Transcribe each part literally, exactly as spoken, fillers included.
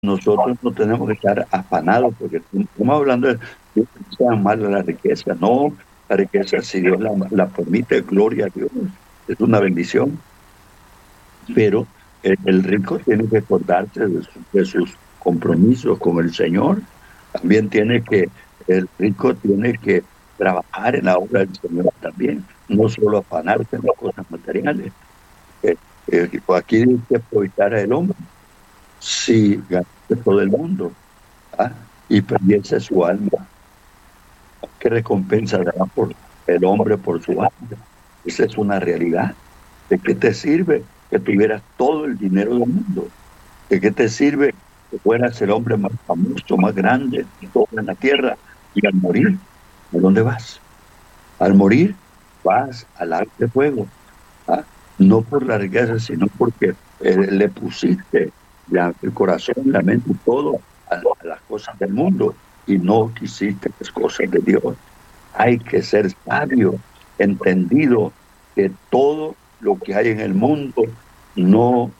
nosotros no tenemos que estar afanados, porque estamos hablando de que sea mala la riqueza. No, la riqueza, si Dios la, la permite, gloria a Dios, es una bendición. Pero el, el rico tiene que acordarse de, su- de sus compromisos con el Señor. También tiene que, el rico tiene que trabajar en la obra del Señor también, no solo afanarse en las cosas materiales. Eh, eh, aquí dice aprovechar al hombre si ganase todo el mundo, ¿ah? Y perdiese su alma. ¿Qué recompensa dará por el hombre por su alma? Esa es una realidad. ¿De qué te sirve que tuvieras todo el dinero del mundo? ¿De qué te sirve que fueras el hombre más famoso, más grande de toda la tierra? Y al morir, ¿a dónde vas? Al morir, vas al lago de fuego. ¿Ah? No por la riqueza, sino porque eh, le pusiste la- el corazón, la mente y todo a, a las cosas del mundo y no quisiste las cosas de Dios. Hay que ser sabio, entendido que todo lo que hay en el mundo no,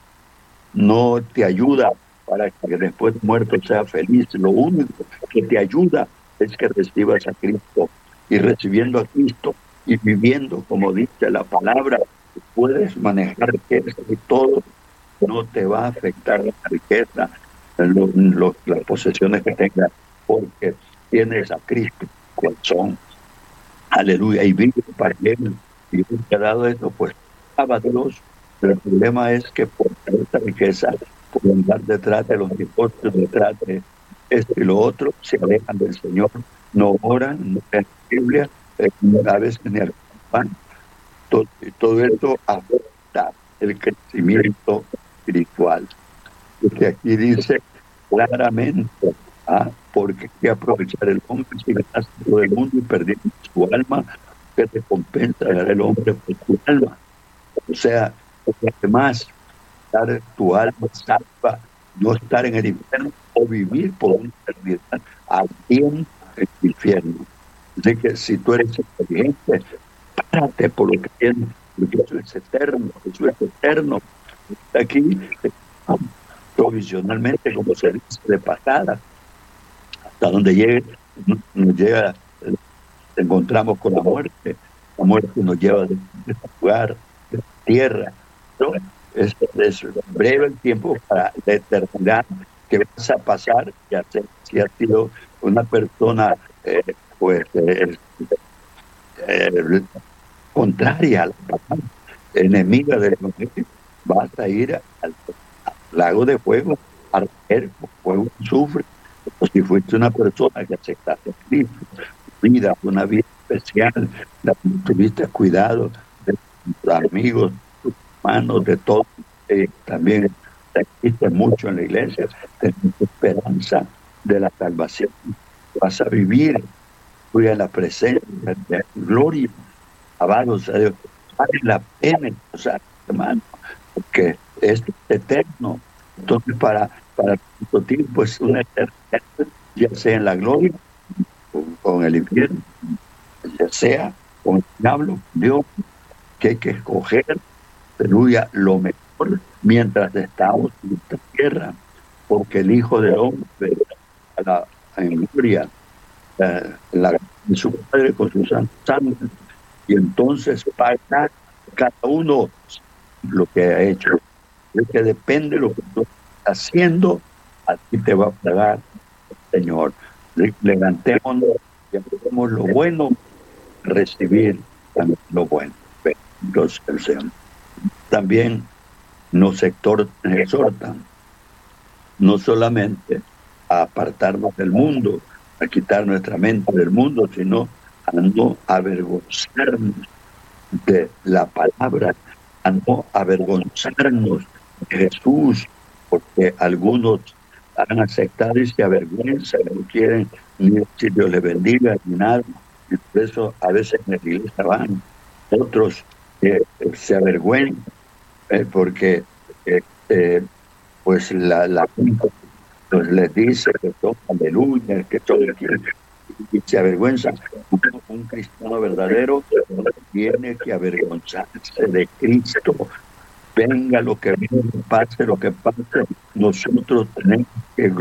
no te ayuda para que después de muerto sea feliz. Lo único que te ayuda es que recibas a Cristo, y recibiendo a Cristo y viviendo como dice la palabra, puedes manejar riqueza y todo, no te va a afectar la riqueza, lo- lo- las posesiones que tengas, porque tienes a Cristo, cual son. Aleluya, y vive para Él. Y Dios te ha dado esto, pues, alaba a Dios. Pero el problema es que por esta riqueza, por andar detrás de los negocios, detrás de esto y lo otro, se alejan del Señor, no oran, no leen la Biblia, eh, a veces ni al pan. Todo, todo esto afecta el crecimiento espiritual. Porque aquí dice claramente, ¿ah? Porque hay que aprovechar el hombre si ganas todo el mundo y perdiendo su alma, que recompensa dará el hombre por su alma. O sea, además, dar tu alma salva, no estar en el infierno o vivir por una eternidad ardiente en el infierno. Así que si tú eres inteligente, párate por lo que tienes, porque eso es eterno, eso es eterno. Aquí, provisionalmente, como se dice de pasada, hasta donde llegue, nos llega, eh, encontramos con la muerte. La muerte nos lleva de este lugar, de la tierra. ¿No? Es, es breve el tiempo para la eternidad que vas a pasar, ya sé, si has sido una persona, eh, pues, eh, eh, contraria a la palabra, enemiga del evangelio, vas a ir al lago de fuego, arder con fuego y azufre, o si fuiste una persona que aceptaste a Cristo, tu vida fue una vida especial, la, tuviste cuidado de tus amigos, tus hermanos, de todos, eh, también existe mucho en la iglesia, tenés esperanza de la salvación, vas a vivir, en la presencia de la gloria, alabado sea Dios, vale la pena, o sea, hermano, porque es eterno. Entonces, para, para nuestro tiempo es una eternidad, ya sea en la gloria o con el infierno, ya sea con el diablo, Dios, que hay que escoger, aleluya, lo mejor mientras estamos en esta tierra, porque el Hijo del Hombre, a la, en gloria, eh, la, de su Padre con sus santos ángeles, y entonces paga cada uno lo que ha hecho. Es que depende de lo que tú estás haciendo, a ti te va a pagar el Señor. Le- Levantémonos y hagamos lo bueno, recibir también lo bueno. Entonces, el Señor también nos exhor- exhortan no solamente a apartarnos del mundo, a quitar nuestra mente del mundo, sino a no avergonzarnos de la palabra, a no avergonzarnos de Jesús, porque algunos han aceptado y se avergüenzan, no quieren ni decir Dios les bendiga ni nada, y por eso a veces en la iglesia van. Otros eh, se avergüenzan eh, porque eh, eh, pues la, la gente pues, les dice que son aleluya, que todo y se avergüenza. Un, un cristiano verdadero tiene que avergonzarse de Cristo, venga lo que venga, pase lo que pase, nosotros tenemos que